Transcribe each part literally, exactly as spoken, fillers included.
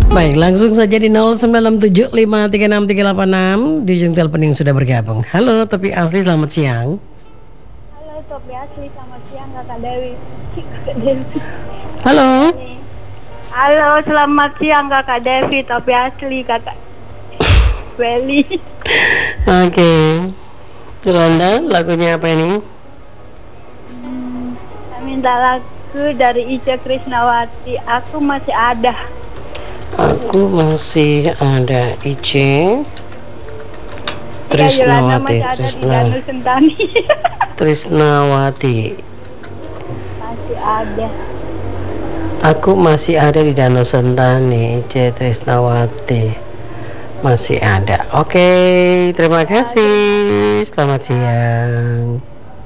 Baik, langsung saja di nol sembilan tujuh lima tiga enam tiga delapan enam di ujung telepon yang sudah bergabung. Halo, Topi Asli, selamat siang. Halo, Topi Asli, selamat siang Kakak Dewi. Kakak Dewi. Halo. Halo, selamat siang Kakak Devi, Topi Asli, Kakak Weli. Oke, okay. Yolanda, lagunya apa ini? Hmm, saya minta lagu dari Ica Krisnawati, Aku Masih Ada. Aku masih ada Ice Trisnawati, Trisnawati, Trisna. Sentani. Trisnawati. Masih ada. Aku masih ada di Danau Sentani, Ice Trisnawati. Masih ada. Oke, terima kasih. Selamat siang.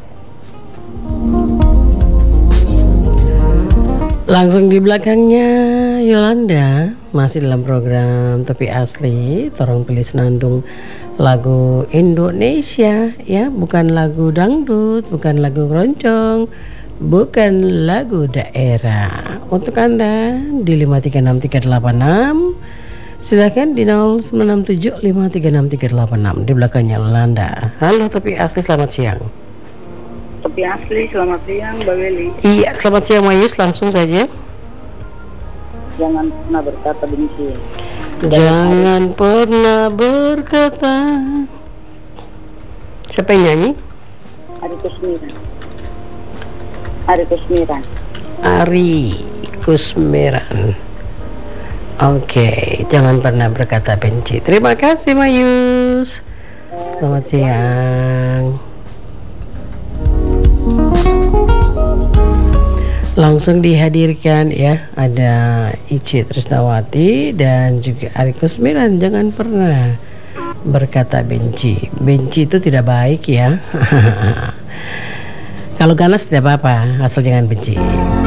Langsung di belakangnya Yolanda, masih dalam program Topi Asli. Tolong pilih senandung lagu Indonesia ya, bukan lagu dangdut, bukan lagu keroncong, bukan lagu daerah. Untuk Anda di lima tiga enam tiga delapan enam, silakan di nol sembilan enam tujuh lima tiga enam tiga delapan enam. Di belakangnya Yolanda. Halo Topi Asli, selamat siang. Topi Asli, selamat siang Mbak Weli. Iya, selamat siang Mayus, langsung saja. Jangan pernah berkata benci. Jangan pernah berkata. Siapa yang nyanyi? Ari Kusmiran. Ari Kusmiran. Ari Kusmiran. Oke, jangan pernah berkata benci. Terima kasih Mayus. Selamat siang. Langsung dihadirkan ya, ada Ici Trisnawati dan juga Ari Kusmiran. Jangan pernah berkata benci. Benci itu tidak baik ya. Kalau ganas tidak apa-apa, asal jangan benci.